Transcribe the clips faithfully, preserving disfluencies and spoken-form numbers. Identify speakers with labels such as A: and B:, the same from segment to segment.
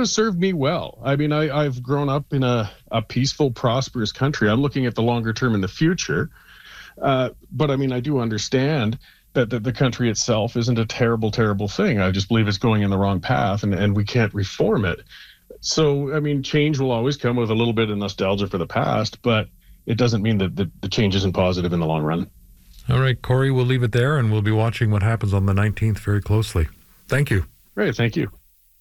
A: has served me well. I mean, I, I've grown up in a, a peaceful, prosperous country. I'm looking at the longer term in the future. Uh, but I mean, I do understand that, that the country itself isn't a terrible, terrible thing. I just believe it's going in the wrong path, and, and we can't reform it. So, I mean, change will always come with a little bit of nostalgia for the past, but it doesn't mean that the, the change isn't positive in the long run.
B: All right, Corey, we'll leave it there, and we'll be watching what happens on the nineteenth very closely. Thank you.
A: Great, thank you.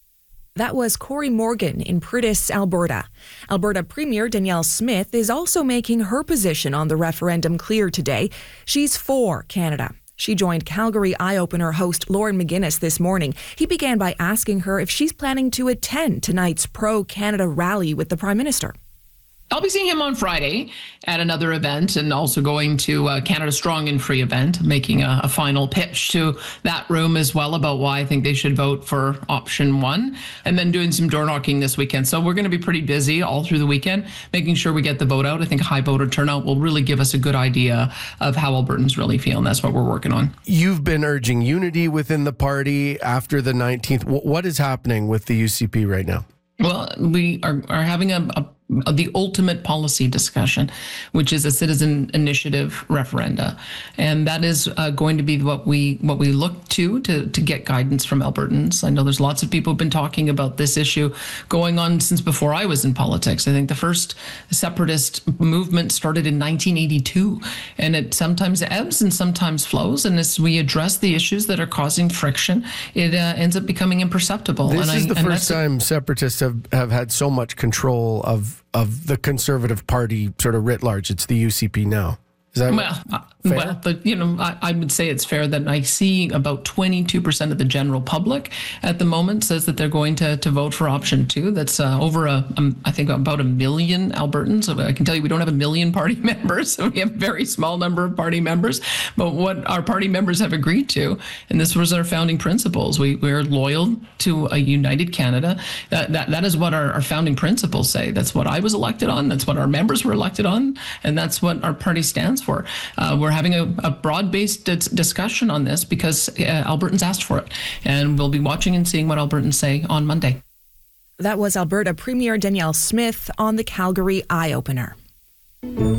C: That was Corey Morgan in Prudis, Alberta. Alberta Premier Danielle Smith is also making her position on the referendum clear today. She's for Canada. She joined Calgary Eye-Opener host Lauren McGuinness this morning. He began by asking her if she's planning to attend tonight's pro-Canada rally with the Prime Minister.
D: I'll be seeing him on Friday at another event, and also going to a Canada Strong and Free event, making a, a final pitch to that room as well about why I think they should vote for option one, and then doing some door knocking this weekend. So we're going to be pretty busy all through the weekend, making sure we get the vote out. I think a high voter turnout will really give us a good idea of how Albertans really feel, and that's what we're working on.
E: You've been urging unity within the party after the nineteenth. What is happening with the U C P right now?
D: Well, we are, are having a, a the ultimate policy discussion, which is a citizen initiative referenda, and that is uh, going to be what we what we look to, to to get guidance from Albertans. I know there's lots of people who've been talking about this issue going on since before I was in politics. I think the first separatist movement started in nineteen eighty-two, and it sometimes ebbs and sometimes flows. And as we address the issues that are causing friction, it uh, ends up becoming imperceptible.
E: This
D: and
E: is
D: I,
E: the first time separatists have, have had so much control of of the Conservative Party sort of writ large. It's the U C P now. Is that
D: well, uh, well, but you know, I, I would say it's fair that I see about twenty-two percent of the general public at the moment says that they're going to, to vote for option two. That's uh, over a, um, I think about a million Albertans. I can tell you we don't have a million party members. So we have a very small number of party members. But what our party members have agreed to, and this was our founding principles, we, we're loyal to a united Canada. That, that, that is what our, our founding principles say. That's what I was elected on. That's what our members were elected on. And that's what our party stands for. Uh, we're having a, a broad-based d- discussion on this because uh, Albertans asked for it, and we'll be watching and seeing what Albertans say on Monday.
C: That was Alberta Premier Danielle Smith on the Calgary Eye-Opener.